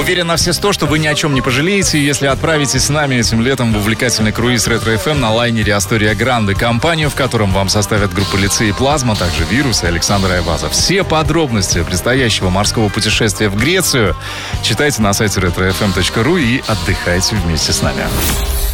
Уверен на все 100, что вы ни о чем не пожалеете, если отправитесь с нами этим летом в увлекательный круиз Ретро FM на лайнере Астория Гранде, компанию, в котором вам составят группа Лицей и Плазма, также Вирус и Александр Айвазов. Все подробности предстоящего морского путешествия в Грецию читайте на сайте retrofm.ru и отдыхайте вместе с нами.